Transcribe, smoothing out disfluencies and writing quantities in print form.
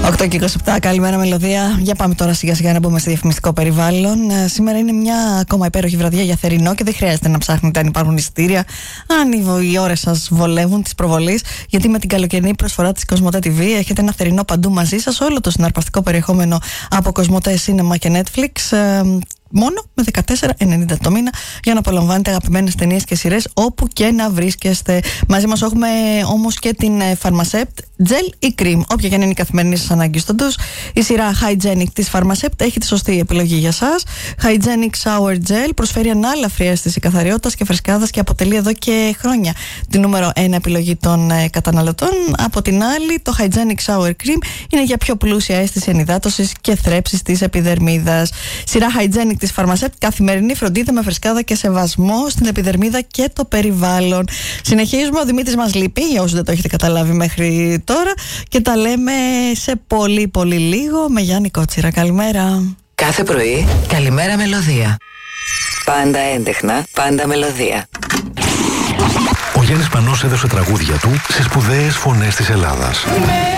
8 και 27, καλημέρα μελωδία. Για πάμε τώρα σιγά σιγά να μπούμε σε διαφημιστικό περιβάλλον. Σήμερα είναι μια ακόμα υπέροχη βραδιά για θερινό και δεν χρειάζεται να ψάχνετε αν υπάρχουν εισιτήρια, αν οι ώρες σας βολεύουν της προβολής, γιατί με την καλοκαιρινή προσφορά της Κοσμοτέ TV έχετε ένα θερινό παντού μαζί σας, όλο το συναρπαστικό περιεχόμενο από Κοσμοτέ Cinema και Netflix. Μόνο με 14,90 το μήνα για να απολαμβάνετε αγαπημένες ταινίες και σειρές όπου και να βρίσκεστε. Μαζί μας έχουμε όμως και την Pharmacept Gel ή Cream. Όποια και αν είναι η καθημερινή σας ανάγκη στον ντους, η σειρά Hygienic της Pharmacept έχει τη σωστή επιλογή για σας. Hygienic Shower Gel προσφέρει ανάλαφρη αίσθηση καθαριότητας και φρεσκάδας και αποτελεί εδώ και χρόνια την νούμερο 1 επιλογή των καταναλωτών. Από την άλλη, το Hygienic Shower Cream είναι για πιο πλούσια αίσθηση ενυδάτωσης και θρέψης της επιδερμίδας. Σειρά Hygienic της Pharmacept, καθημερινή φροντίδα με φρεσκάδα και σεβασμό στην επιδερμίδα και το περιβάλλον. Συνεχίζουμε, ο Δημήτρης μας λείπει, για όσους δεν το έχετε καταλάβει μέχρι τώρα, και τα λέμε σε πολύ πολύ λίγο με Γιάννη Κότσιρα. Καλημέρα. Κάθε πρωί, καλημέρα μελωδία. Πάντα έντεχνα, πάντα μελωδία. Ο Γιάννης Πανός έδωσε τραγούδια του σε σπουδαίες φωνές της Ελλάδας.